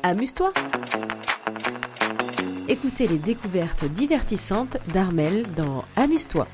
Amuse-toi! Écoutez les découvertes divertissantes d'Armelle dans Amuse-toi.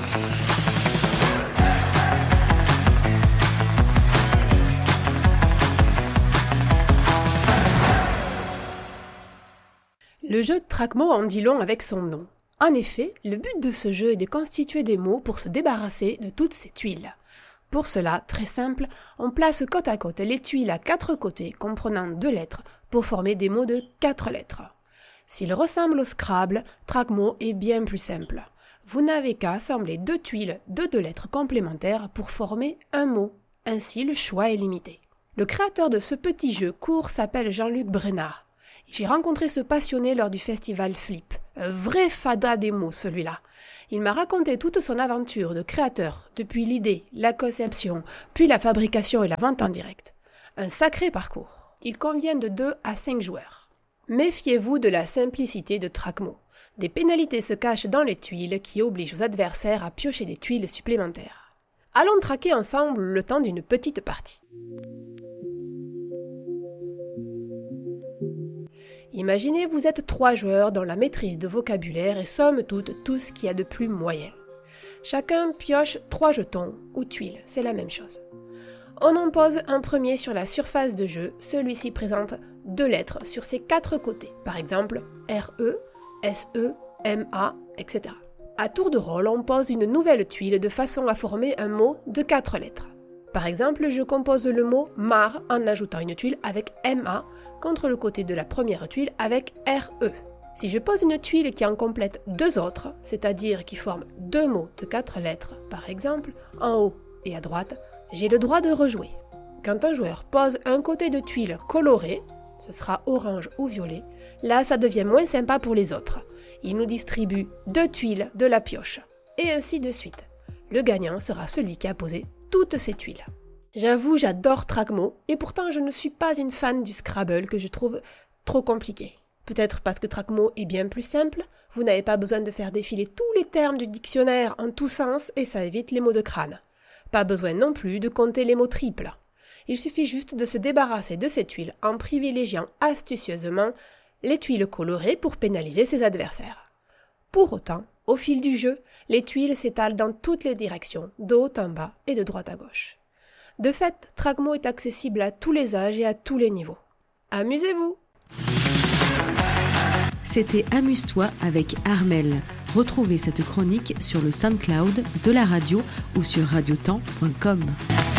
Le jeu de traque-mots en dit long avec son nom. En effet, le but de ce jeu est de constituer des mots pour se débarrasser de toutes ces tuiles. Pour cela, très simple, on place côte à côte les tuiles à 4 côtés comprenant 2 lettres pour former des mots de 4 lettres. S'il ressemble au Scrabble, traque-mots est bien plus simple. Vous n'avez qu'à assembler 2 tuiles de 2 lettres complémentaires pour former un mot. Ainsi, le choix est limité. Le créateur de ce petit jeu court s'appelle Jean-Luc Brenard. J'ai rencontré ce passionné lors du festival Flip. Un vrai fada des mots, celui-là. Il m'a raconté toute son aventure de créateur, depuis l'idée, la conception, puis la fabrication et la vente en direct. Un sacré parcours. Il convient de 2 à 5 joueurs. Méfiez-vous de la simplicité de traque-mots. Des pénalités se cachent dans les tuiles qui obligent vos adversaires à piocher des tuiles supplémentaires. Allons traquer ensemble le temps d'une petite partie. Imaginez, vous êtes 3 joueurs dans la maîtrise de vocabulaire et somme toute tout ce qu'il y a de plus moyen. Chacun pioche 3 jetons ou tuiles, c'est la même chose. On en pose un premier sur la surface de jeu, celui-ci présente 2 lettres sur ses 4 côtés, par exemple RE, SE, MA, etc. À tour de rôle, on pose une nouvelle tuile de façon à former un mot de 4 lettres. Par exemple, je compose le mot mare en ajoutant une tuile avec MA contre le côté de la première tuile avec RE. Si je pose une tuile qui en complète 2 autres, c'est-à-dire qui forme 2 mots de 4 lettres, par exemple, en haut et à droite, j'ai le droit de rejouer. Quand un joueur pose un côté de tuile coloré, ce sera orange ou violet, là ça devient moins sympa pour les autres. Il nous distribue 2 tuiles de la pioche. Et ainsi de suite. Le gagnant sera celui qui a posé toutes ces tuiles. J'avoue, j'adore traque-mots, et pourtant je ne suis pas une fan du Scrabble que je trouve trop compliqué. Peut-être parce que traque-mots est bien plus simple, vous n'avez pas besoin de faire défiler tous les termes du dictionnaire en tous sens et ça évite les mots de crâne. Pas besoin non plus de compter les mots triples. Il suffit juste de se débarrasser de ces tuiles en privilégiant astucieusement les tuiles colorées pour pénaliser ses adversaires. Pour autant, au fil du jeu, les tuiles s'étalent dans toutes les directions, de haut en bas et de droite à gauche. De fait, traque-mots est accessible à tous les âges et à tous les niveaux. Amusez-vous! C'était Amuse-toi avec Armelle. Retrouvez cette chronique sur le SoundCloud de la radio ou sur radiotemps.com.